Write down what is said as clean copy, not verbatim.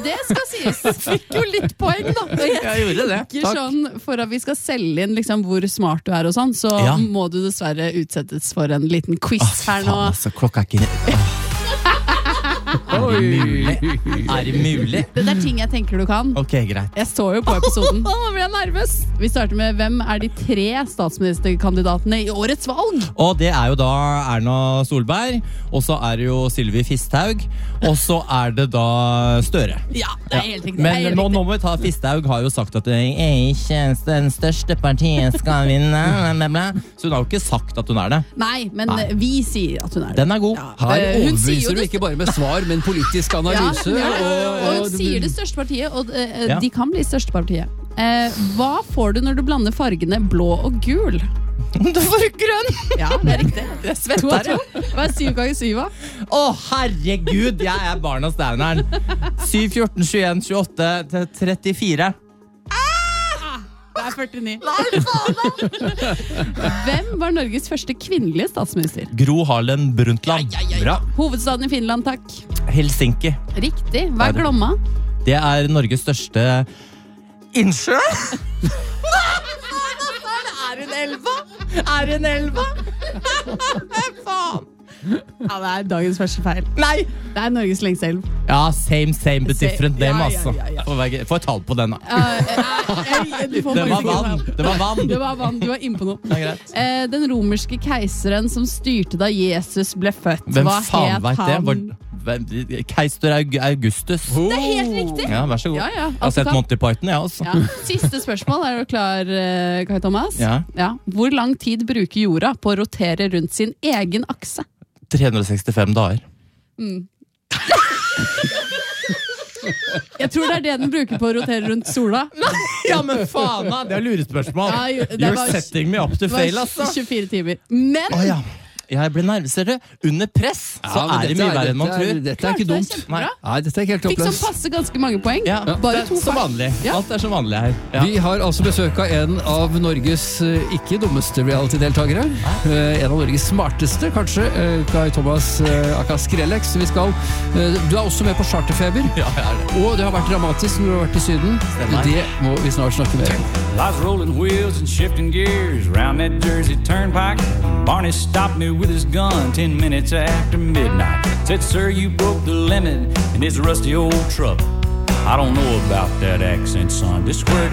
det skal sies. Fikk jo litt poeng, da. Jeg gjorde det, takk. Sånn, for at vi skal selge inn liksom, hvor smart du er og sånn, så må du dessverre utsettes for en liten quiz her nå. Altså, klokka er ikke... Er det mulig? Det er ting jeg tenker du kan. Ok, greit. Jeg så jo på episoden. Nå blir jeg nervøs. Vi starter med hvem er de 3 statsministerkandidatene i årets valg? Og det er jo da Erna Solberg, og så er det jo Sylvi Fisthaug, og så er det da Støre. Ja, det er helt riktig. Men nå må vi ta Fisthaug har jo sagt at ikke den største partiet skal vinne, så hun har jo ikke sagt at hun er det. Nei, men vi sier at hun er det. Den er god. Her overbeviser du ikke bare med svar, men politisk analyse. Og hun sier det største partiet, og de kan bli største partiet. Hva får du når du blander fargene blå og gul? Du får grønn! Ja, det er riktig. Jeg svetter. Hva er 7 ganger 7 da? Å, herregud, jeg er barn av Stauneren. 7, 14, 21, 28 til 34. Det er 49. Hvem var Norges første kvinnelige statsminister? Gro Harlem Brundtland. Bra. Hovedstaden i Finland, takk. Helsinki. Riktig. Hva er Glomma? Det er Norges største innsjø. Er hun elva? Er hun elva? Faen. Ja, det er dagens første feil. Nei! Det er Norges lengste elv. Ja, same, but different name, altså. Ja. Få et tall på den, da. Det var vann. Det var vann, du var inne på noe. Ja, greit. Den romerske keiseren som styrte da Jesus ble født. Hvem Hva faen het vet han? det? Keiser Augustus. Det er helt riktig. Ja, vær så god. Ja, Jeg har sett Monty Python, jeg også. Ja. Siste spørsmål, er du klar, Kai Thomas? Ja. Hvor lang tid bruker jorda på å rotere rundt sin egen akse? 365 dager. Jeg tror det er det den bruker på å rotere rundt sola. Ja, men faen da, det er lurespørsmål. Det You're var- setting me up to fail, altså. 24 timer. Men Åja, jeg blir nervøsere. Under press så Ja, men er det mye verre enn man tror. Dette er ikke dumt. kjempebra. Nei, dette er ikke helt Fikk som oppløst. passe ganske mange poeng. Ja, Bare det 2 er som vanlig. Ja. Alt er som vanlig her. Ja. Vi har altså besøk av en av Norges ikke dummeste reality-deltakere. En av Norges smarteste, kanskje. Kai Thomas aka Skrellex. Du er også med på Charterfeber. Ja, jeg er det. Og det har vært dramatisk når du har vært i Syden. Stemmer. Det må vi snart snakke mer om. I was rolling wheels and shifting gears round that Jersey turnpike. Barney stopped me with his gun 10 minutes after midnight. Said, sir, you broke the limit in this rusty old truck. I don't know about that accent, son. Just swear